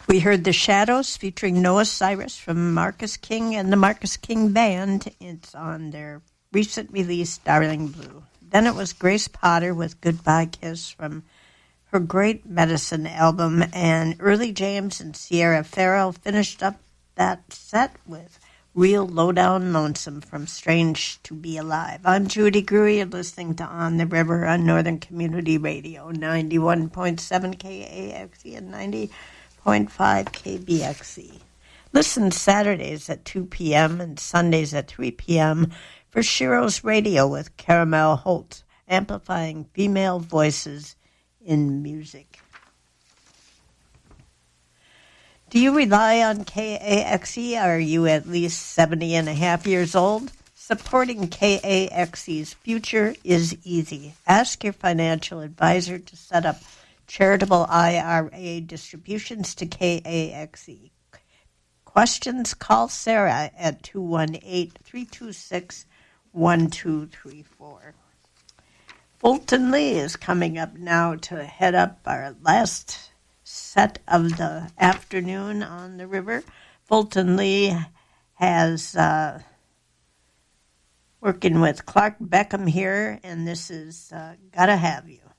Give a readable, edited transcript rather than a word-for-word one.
We heard The Shadows featuring Noah Cyrus from Marcus King and the Marcus King Band. It's on their recent release, Darling Blue. Then it was Grace Potter with Goodbye Kiss from her Great Medicine album, and Early James and Sierra Farrell finished up that set with Real Lowdown Lonesome from Strange to Be Alive. I'm Judy Gruey. You're listening to On the River on Northern Community Radio, 91.7 KAXE and 90.5 KBXE. Listen Saturdays at 2 p.m. and Sundays at 3 p.m. for Shiro's Radio with Caramel Holt, amplifying female voices in music. Do you rely on KAXE? Are you at least 70 and a half years old? Supporting KAXE's future is easy. Ask your financial advisor to set up charitable IRA distributions to KAXE. Questions? Call Sarah at 218-326-1234. Fulton Lee is coming up now to head up our last set of the afternoon on the river. Fulton Lee has working with Clark Beckham here, and this is Gotta Have You.